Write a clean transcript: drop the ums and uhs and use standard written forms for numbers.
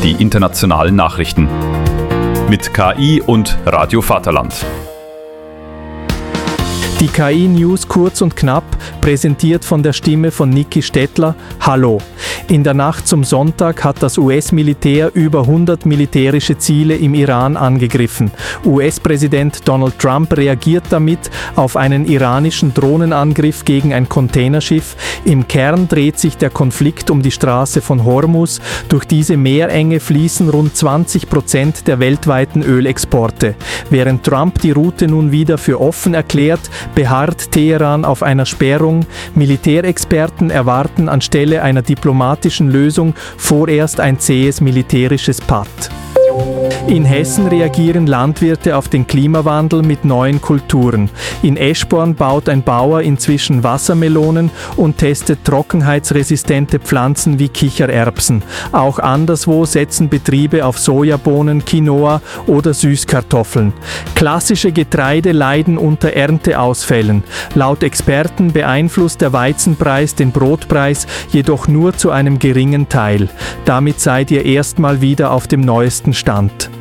die internationalen Nachrichten. Mit KI und Radio Vaterland. Die KI-News kurz und knapp, präsentiert von der Stimme von Niki Stettler. Hallo! In der Nacht zum Sonntag hat das US-Militär über 100 militärische Ziele im Iran angegriffen. US-Präsident Donald Trump reagiert damit auf einen iranischen Drohnenangriff gegen ein Containerschiff. Im Kern dreht sich der Konflikt um die Straße von Hormuz. Durch diese Meerenge fließen rund 20% der weltweiten Ölexporte. Während Trump die Route nun wieder für offen erklärt, beharrt Teheran auf einer Sperrung. Militärexperten erwarten anstelle einer diplomatischen Lösung vorerst ein zähes militärisches Patt. In Hessen reagieren Landwirte auf den Klimawandel mit neuen Kulturen. In Eschborn baut ein Bauer inzwischen Wassermelonen und testet trockenheitsresistente Pflanzen wie Kichererbsen. Auch anderswo setzen Betriebe auf Sojabohnen, Quinoa oder Süßkartoffeln. Klassische Getreide leiden unter Ernteausfällen. Laut Experten beeinflusst der Weizenpreis den Brotpreis jedoch nur zu einem geringen Teil. Damit seid ihr erstmal wieder auf dem neuesten Stand.